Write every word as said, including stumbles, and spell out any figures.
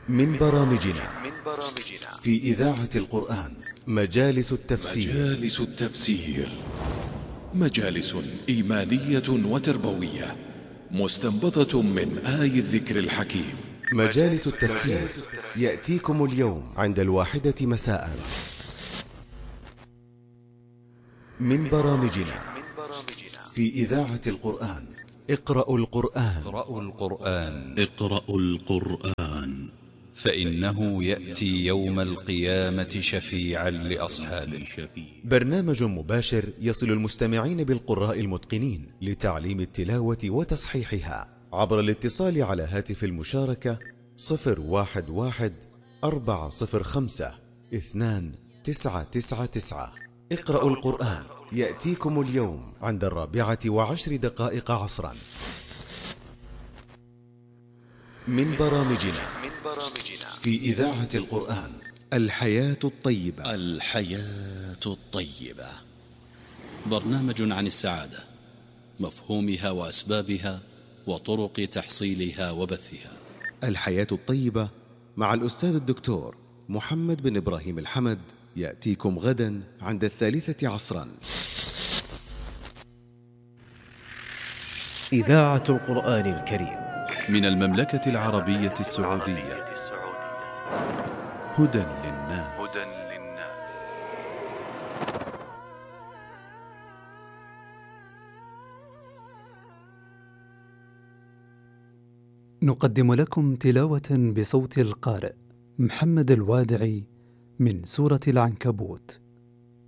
من برامجنا في إذاعة القرآن مجالس التفسير. مجالس التفسير مجالس إيمانية وتربوية مستنبطة من آي الذكر الحكيم. مجالس التفسير يأتيكم اليوم عند الواحدة مساء. من برامجنا في إذاعة القرآن اقرأوا القرآن. اقرأوا القرآن اقرأوا القرآن فإنه يأتي يوم القيامة شفيعا لأصحابه. برنامج مباشر يصل المستمعين بالقراء المتقنين لتعليم التلاوة وتصحيحها عبر الاتصال على هاتف المشاركة صفر واحد واحد أربعة صفر خمسة اثنان تسعة تسعة تسعة. اقرأوا القرآن يأتيكم اليوم عند الرابعة وعشر دقائق عصرا. من برامجنا في إذاعة القرآن الحياة الطيبة. الحياة الطيبة برنامج عن السعادة، مفهومها وأسبابها وطرق تحصيلها وبثها. الحياة الطيبة مع الأستاذ الدكتور محمد بن إبراهيم الحمد يأتيكم غدا عند الثالثة عصرا. إذاعة القرآن الكريم من المملكة العربية السعودية. هدى للناس. نقدم لكم تلاوة بصوت القارئ محمد الوادعي من سورة العنكبوت.